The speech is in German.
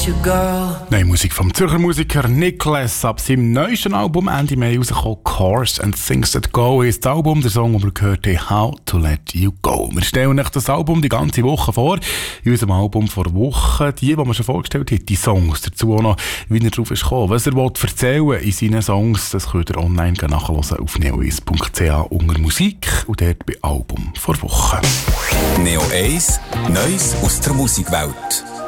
you, girl. Neue Musik vom Zürcher Musiker Niklas. Ab seinem neuesten Album Ende Mai rausgekommen, Cars and Things That Go, ist das Album, der Song, den wir gehört haben, How to Let You Go. Wir stellen euch das Album die ganze Woche vor. In unserem Album vor Wochen, die wir schon vorgestellt haben, die Songs. Dazu auch noch, wie er drauf ist gekommen. Was er erzählen will in seinen Songs, das könnt ihr online nachhören auf neo1.ch unter Musik und dort bei Album vor Wochen. Neo 1, Neues aus der Musikwelt.